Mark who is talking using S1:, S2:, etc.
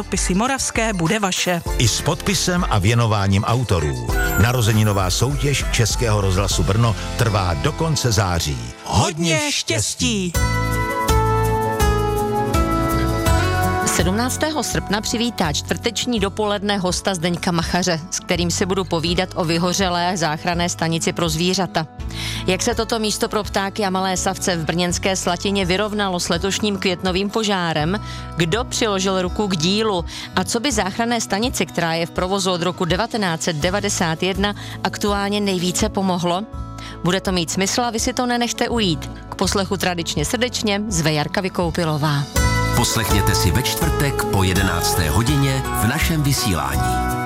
S1: Podpisy Moravské bude vaše.
S2: I s podpisem a věnováním autorů. Narozeninová soutěž Českého rozhlasu Brno trvá do konce září.
S1: Hodně štěstí!
S3: 17. srpna přivítá čtvrteční dopoledne hosta Zdeňka Machaře, s kterým si budu povídat o vyhořelé záchranné stanici pro zvířata. Jak se toto místo pro ptáky a malé savce v brněnské Slatině vyrovnalo s letošním květnovým požárem, kdo přiložil ruku k dílu a co by záchranné stanici, která je v provozu od roku 1991, aktuálně nejvíce pomohlo? Bude to mít smysl a vy si to nenechte ujít. K poslechu tradičně srdečně zve Jarka Vykoupilová.
S4: Poslechněte si ve čtvrtek po 11. hodině v našem vysílání.